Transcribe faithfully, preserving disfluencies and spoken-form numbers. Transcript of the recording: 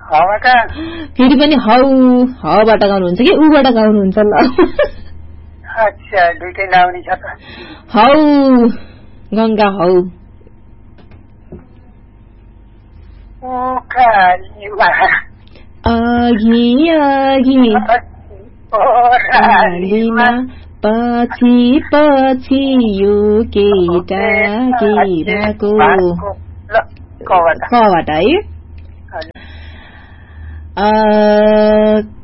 हबाट फेरि पनि हौ हबाट गाउनुहुन्छ कि उबाट गाउनुहुन्छ ल अच्छा दुईटै लाउने छ त हौ गंगा हौ उकालीमा अघि अघि ओह्रालीमा पछि पछि यो केटा केटाको कबाट है